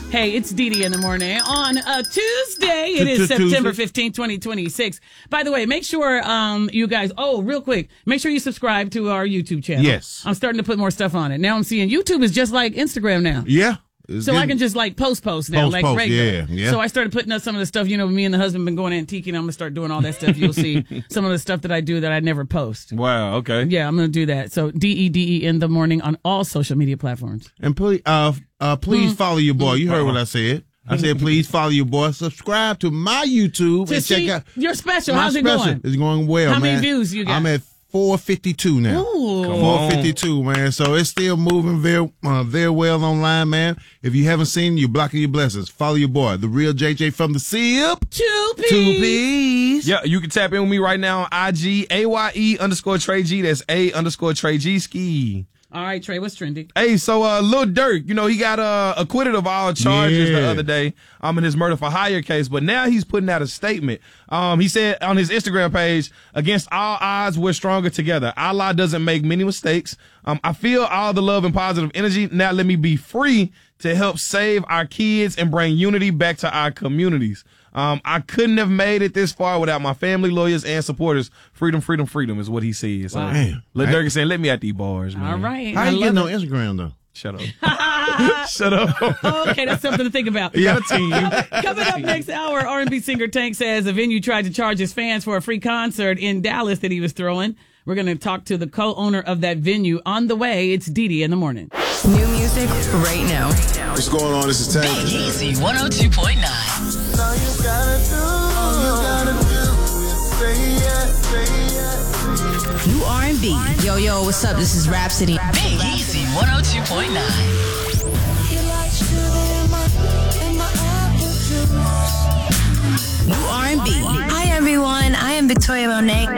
Hey, it's Dee Dee in the morning on a Tuesday. It is September 15th, 2026. By the way, make sure you guys, real quick, make sure you subscribe to our YouTube channel. Yes. I'm starting to put more stuff on it. Now I'm seeing YouTube is just like Instagram now. Yeah. So I can just like post now, like regular. Yeah. So I started putting up some of the stuff, me and the husband been going antiquing. I'm going to start doing all that stuff. You'll see some of the stuff that I do that I never post. Wow, okay. Yeah, I'm going to do that. So DEDE in the morning on all social media platforms. And please follow your boy. You heard what I said. I said, please follow your boy. Subscribe to my YouTube and check out your special. My How's it special. going? It's going well, How man. many views you got? I'm at 452 now. Ooh. 452, man. So it's still moving very well online, man. If you haven't seen it, you're blocking your blessings. Follow your boy, the real JJ from the SIP. 2P. Yeah, you can tap in with me right now on IG, AYE_Trey G. That's A_Trey G ski. All right, Trey, what's trending? Hey, so Lil Durk, he got acquitted of all charges the other day in his murder for hire case, but now he's putting out a statement. He said on his Instagram page, against all odds, we're stronger together. Allah doesn't make many mistakes. I feel all the love and positive energy. Now let me be free to help save our kids and bring unity back to our communities. I couldn't have made it this far without my family, lawyers, and supporters. Freedom, freedom, freedom is what he says. Wow. Lil Durk is saying, let me at these bars, man. All right. How you getting on Instagram, though? Shut up. Shut up. Okay, that's something to think about. You got a team. Coming up next hour, R&B singer Tank says a venue tried to charge his fans for a free concert in Dallas that he was throwing. We're going to talk to the co-owner of that venue on the way. It's Dee Dee in the morning. New music right now. What's going on? This is Tank. Easy 102.9. New R&B. Yo, what's up? This is Rhapsody. Big Easy 102.9. New R&B. Hi everyone, I am Victoria Monet.